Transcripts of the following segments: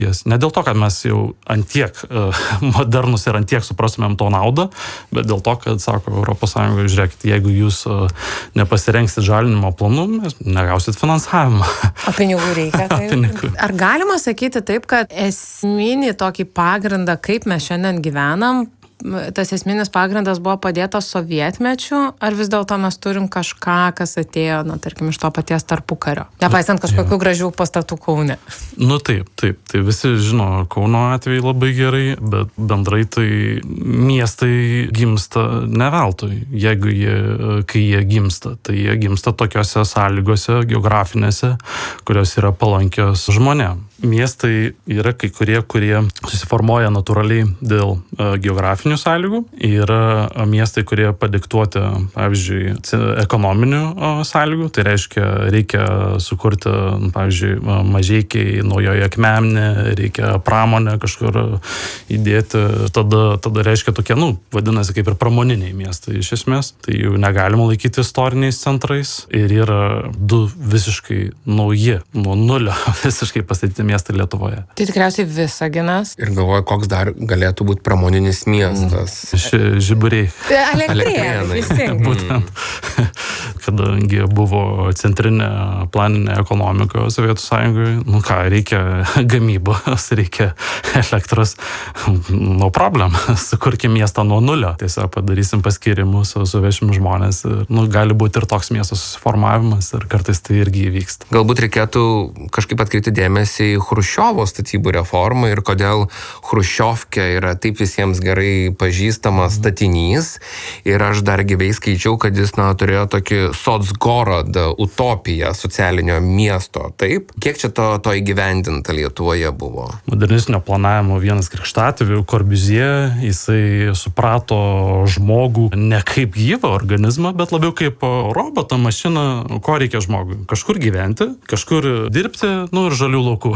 Ne dėl to, kad mes jau antiek modernus ir antiek suprastumėm to naudą, bet dėl to, kad, sako ES, žiūrėkit, jeigu jūs nepasirengsit žalinimo planų, mes negausit finansavimą. O pinigų reikia. Ar galima sakyti taip, kad esminį tokį pagrindą, kaip mes šiandien gyvenam, tas esminis pagrindas buvo padėtas sovietmečiu, ar vis dėlto mes turim kažką, kas atėjo, tarkim, iš to paties tarpukario? Nepaisant kažkokių gražių pastatų Kaune. Taip. Tai visi žino Kauno atvejį labai gerai, bet bendrai tai miestai gimsta ne veltui. Kai jie gimsta, tai jie gimsta tokiose sąlygose geografinėse, kurios yra palankios žmonėm. Miestai yra kai kurie susiformuoja natūraliai dėl geografinių sąlygų. Yra miestai, kurie padiktuoti, pavyzdžiui, ekonominių sąlygų. Tai reikia sukurti, pavyzdžiui, Mažeikiai, Naujoji Akmenė, reikia pramonę kažkur įdėti. Tada reiškia tokie, vadinasi, kaip ir pramoniniai miestai iš esmės. Tai jų negalima laikyti istoriniais centrais. Ir yra du visiškai nauji, nuo nulio visiškai pastatyti miestai Lietuvoje. Tai tikriausiai Visaginas. Ir galvoju, koks dar galėtų būti pramoninis miestas. Žiburiai. Elektrėnai. Būtent. Kadangi buvo centrinė planinė ekonomika Sovietų Sąjungoje, reikia gamybos, reikia elektros. No problem. Sukurkim miestą nuo nulio. Tiesiog padarysim paskirimus, suvešim žmonės. Gali būti ir toks miesto susiformavimas ir kartais tai irgi įvyksta. Galbūt reikėtų kažkaip atkreipti dėmesį į Chruščiovo statybų reformą ir kodėl Chruščiovkė yra taip visiems gerai pažįstamas statinys. Ir aš dar gyvai skaičiau, kad jis turėjo tokį Socgorod utopiją socialinio miesto. Taip? Kiek čia to įgyvendinta Lietuvoje buvo? Modernistinio planavimo vienas krikštatėvių Corbusier, jisai suprato žmogų ne kaip gyvą organizmą, bet labiau kaip robotą, mašiną, ko reikia žmogui. Kažkur gyventi, kažkur dirbti, ir žalių laukų.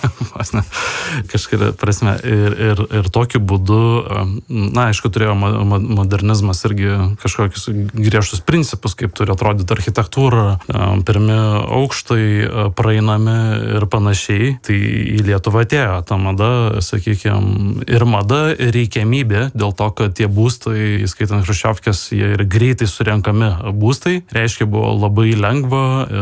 Kažkuria prasme. Ir tokiu būdu, aišku, turėjo modernizmas irgi kažkokius griežtus principus, kaip turi atrodyti architektūra, pirmi aukštai praeinami ir panašiai. Tai į Lietuvą atėjo ta mada, sakykime, ir mada, ir reikiamybė, dėl to, kad tie būstai, įskaitant Chruščiovkės, jie ir greitai surenkami būstai, reiškia, buvo labai lengva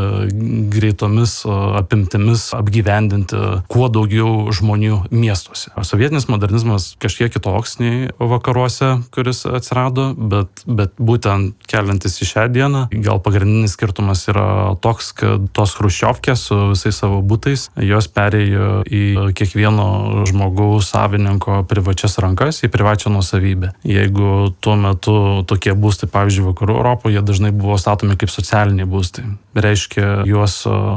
greitomis apimtimis apgyvendinti kuo daugiau žmonių miestuose. Sovietinis modernizmas kažkiek kitoks nei vakaruose, kuris atsirado, bet būtent keliantis į šią dieną, gal pagrindinis skirtumas yra toks, kad tos Chruščiovkės su visais savo butais, jos perėjo į kiekvieno žmogaus savininko privačias rankas, į privačią nuosavybę. Jeigu tuo metu tokie būstai, pavyzdžiui, vakarų Europoje, jie dažnai buvo statomi kaip socialiniai būstai. Reiškia, juos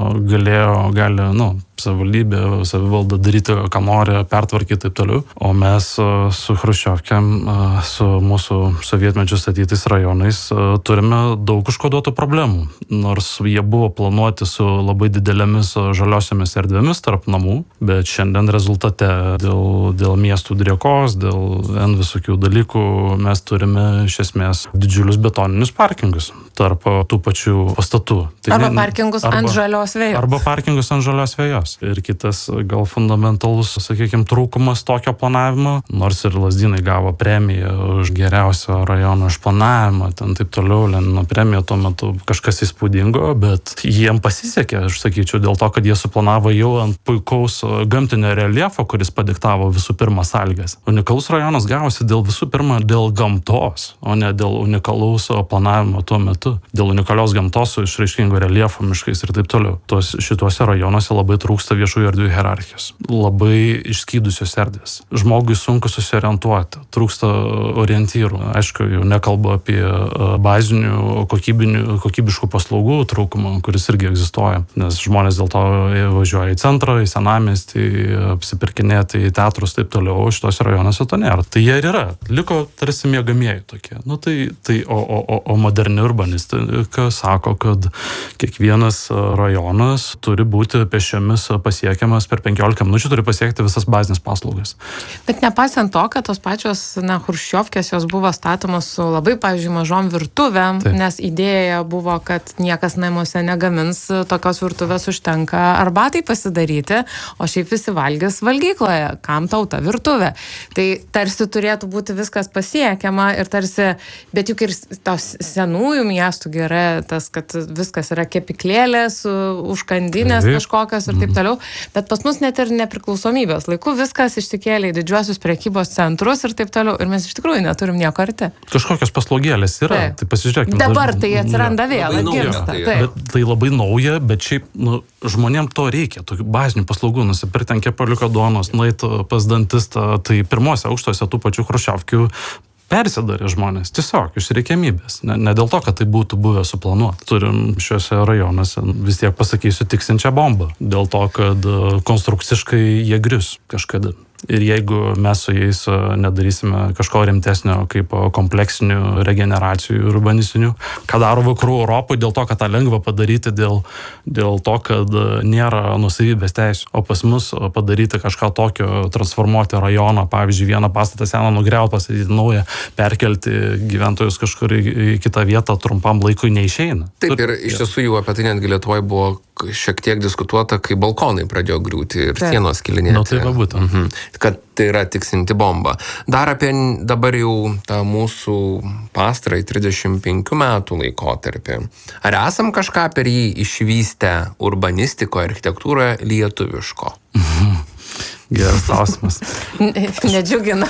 gali, savivaldybė, savivalda daryti, ką nori, pertvarkyti taip toliau. O mes su Chruščiovkėm, su mūsų sovietmečių statytais rajonais turime daug užkoduotų problemų. Nors jie buvo planuoti su labai didelėmis žaliosiomis erdvėmis tarp namų, bet šiandien rezultate dėl miestų driekos, dėl N visokių dalykų mes turime iš esmės didžiulius betoninius parkingus tarp tų pačių pastatų. Arba parkingus ant žalios vėjos. Arba parkingus ant žalios vėjos. Ir kitas gal fundamentalus, sakykime, trūkumas tokio planavimo, nors ir Lazdynai gavo premiją už geriausio rajono išplanavimą, ten taip toliau, Lenino premija tuo metu kažkas įspūdingo, bet jiem pasisekė, aš sakyčiau, dėl to, kad jie suplanavo jau ant puikaus gamtinio reliefo, kuris padiktavo visų pirma sąlygas. Unikalus rajonas gavosi visų pirma dėl gamtos, o ne dėl unikalaus planavimo tuo metu. Dėl unikalios gamtos su išraiškingo reliefo, miškais ir taip toliau. Šituose rajonuose labai trūksta viešųjų erdvių hierarchijos. Labai išskydusios erdvės. Žmogui sunku susiorientuoti. Trūksta orientyrų. Aišku, jau nekalbu apie bazinių kokybiškų paslaugų trūkumą, kuris irgi egzistuoja. Nes žmonės dėl to važiuoja į centrą, į senamiestį, apsipirkinėti į teatrus taip toliau. Šitose rajonuose to nėra. Tai jie ir yra. Liko tarsi miegamieji tokie. O moderni urbanistika sako, kad kiekvienas rajonas turi būti pėsčiomis bus pasiekiamas per 15 minučių, turi pasiekti visas bazinės paslaugas. Bet nepaisant to, kad tos pačios chruščiovkės jos buvo statomos su labai, pavyzdžiui, mažom virtuvėm, nes idėja buvo, kad niekas namuose negamins, tokios virtuvės užtenka arbatai pasidaryti, o šiaip visi valgys valgykloje, kam tau ta virtuvė. Tai tarsi turėtų būti viskas pasiekiama ir tarsi, bet juk ir tos senųjų miestų yra tas, kad viskas yra kepiklėlės, užkandinės kažkokios ir taip toliau, bet pas mus net ir nepriklausomybės laiku viskas išsikėlė į didžiuosius prekybos centrus ir taip toliau, ir mes iš tikrųjų neturim nieko arti. Kažkokios paslaugėlės yra, tai pasižiūrėkime. Dabar tai atsiranda vėl, atgimsta. Tai labai nauja, bet šiaip žmonėm to reikia, tokių bazinių paslaugų, nusipirkti ant kepaliuko duonos, nueiti pas dantistą, tai pirmose aukštose tų pačių chruščiovkių persidarė žmonės, tiesiog iš reikiamybės. Ne dėl to, kad tai būtų buvę suplanuota. Turim šiuose rajonuose, vis tiek pasakysiu, tiksinčią bombą. Dėl to, kad konstrukciškai jie grius kažkada. Ir jeigu mes su jais nedarysime kažko rimtesnio kaip kompleksinių regeneracijų urbanistinių, ką daro vakarų Europoje, dėl to, kad tą lengva padaryti dėl to, kad nėra nuosavybės teisių. O pas mus padaryti kažką tokio, transformuoti rajoną, pavyzdžiui, vieną pastatą seną nugriauti, pastatyti naują, perkelti gyventojus kažkur į kitą vietą trumpam laikui neišeina. Taip, ir iš tiesų jau apie tai netgi Lietuvoje buvo šiek tiek diskutuota, kai balkonai pradėjo griūti ir sienos kilinėti. Tai va būtent. Kad tai yra tiksinti bomba. Dar apie dabar jau tą mūsų pastarąjį 35 metų laikotarpį. Ar esam kažką per jį išvystę urbanistikoje, architektūroje lietuviško? Geras klausimas. Nedžiugina.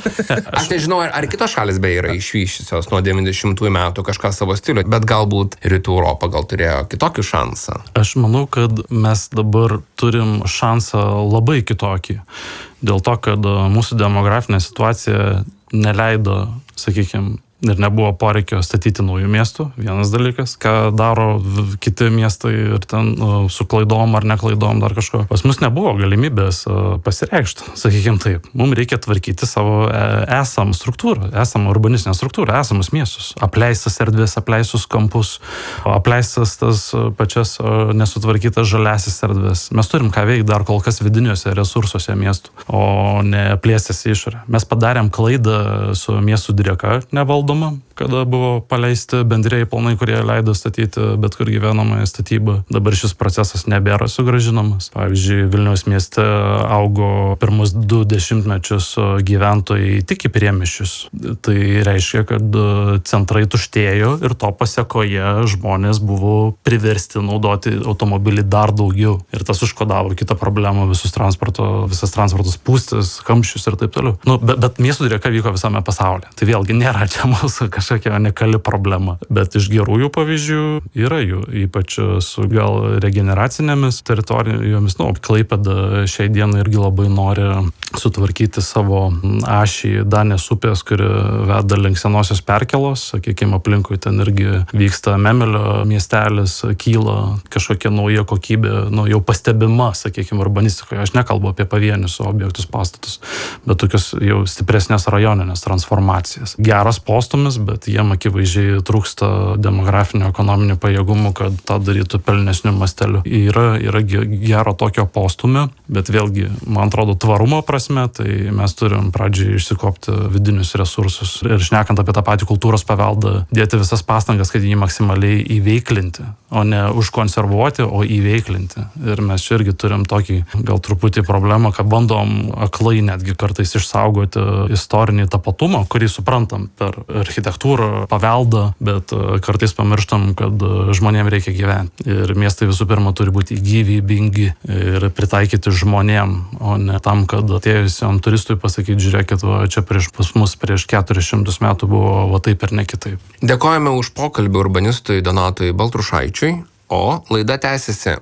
Aš nežinau, ar kitos šalis beje yra išvyščiusios nuo 90-ųjų metų kažką savo stilių, bet galbūt Rytų Europa gal turėjo kitokį šansą. Aš manau, kad mes dabar turim šansą labai kitokį. Dėl to, kad mūsų demografinė situacija neleido, sakykime, ir nebuvo poreikio statyti naujų miestų, vienas dalykas, ką daro kiti miestai ir ten su klaidom ar neklaidom dar kažko. Pas mus nebuvo galimybės pasireikšti, sakykime taip. Mums reikia tvarkyti savo esamą struktūrą, esamą urbanistinę struktūrą, esamus miestus, apleistas erdvės, apleistus kampus, apleistas tas pačias nesutvarkytas žaliasis erdvės. Mes turim ką veikti dar kol kas vidiniuose resursuose miestų, o ne plėstis į išorę. Mes padarėm klaidą su miestų direka nevaldoma, kada buvo paleisti bendrieji planai, kurie leido statyti bet kur gyvenamąją statybą. Dabar šis procesas nebėra sugrąžinamas. Pavyzdžiui, Vilniaus mieste augo pirmus 2 dešimtmečius gyventojai tik į priemiesčius. Tai reiškia, kad centrai tuštėjo ir to pasekoje žmonės buvo priversti naudoti automobilį dar daugiau. Ir tas užkodavo kitą problemą, visas transporto spūstis, kamščius ir taip toliau. Bet miestų direka vyko visame pasaulyje. Tai vėlgi nėra čia mūsų kažkokia unikali problema. Bet iš gerųjų pavyzdžių yra jų, ypač su gal regeneracinėmis teritorijomis. Klaipėda šiai dienai irgi labai nori sutvarkyti savo ašį Danės upės, kuri veda link senosios perkelos. Sakykime, aplinkui ten irgi vyksta Memelio miestelis, kyla kažkokia nauja kokybė, jau pastebima, sakykime, urbanistikoje. Aš nekalbu apie pavienius objektus, pastatus, bet tokius jau stipresnės rajoninės transformacijas. Geras postūmis, bet jiem akivaizdžiai trūksta demografinio ekonominio pajėgumų, kad tą darytų pelnesniu masteliu. Yra gero tokio postūmio, bet vėlgi, man atrodo, tvarumo prasme, tai mes turim pradžiai išsikopti vidinius resursus ir šnekant apie tą patį kultūros paveldą, dėti visas pastangas, kad jį maksimaliai įveiklinti, o ne užkonservuoti, o įveiklinti. Ir mes čia irgi turim tokį gal truputį problemą, kad bandom aklai netgi kartais išsaugoti istorinį tapatumą, kurį suprantam per architektūrą, paveldą, bet kartais pamirštam, kad žmonėm reikia gyventi. Ir miestai visų pirma turi būti gyvybingi ir pritaikyti žmonėm, o ne tam, kad atėjusiam turistui pasakyti, žiūrėkit, čia pas mus prieš 400 metų buvo va taip ir ne kitaip. Dėkojame už pokalbį urbanistui Donatui Baltrušaičiui, o laida tęsiasi.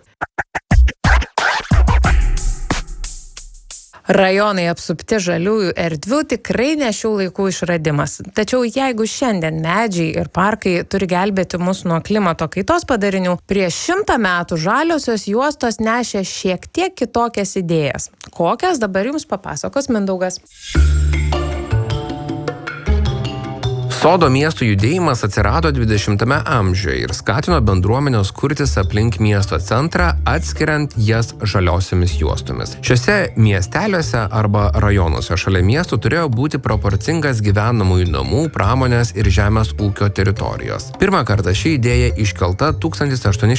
Rajonai apsupti žaliųjų erdvių tikrai ne šių laikų išradimas. Tačiau jeigu šiandien medžiai ir parkai turi gelbėti mus nuo klimato kaitos padarinių, prieš 100 metų žaliosios juostos nešė šiek tiek kitokias idėjas. Kokias dabar jums papasakos Mindaugas? Sodo miestų judėjimas atsirado 20-ame amžiuje ir skatino bendruomenės kurtis aplink miesto centrą, atskiriant jas žaliosiomis juostomis. Šiuose miesteliuose arba rajonuose šalia miestų turėjo būti proporcingas gyvenamųjų namų, pramonės ir žemės ūkio teritorijos. Pirmą kartą ši idėja iškelta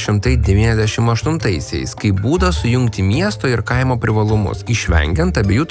1898-aisiais, kaip būdas sujungti miesto ir kaimo privalumus, išvengiant abiejų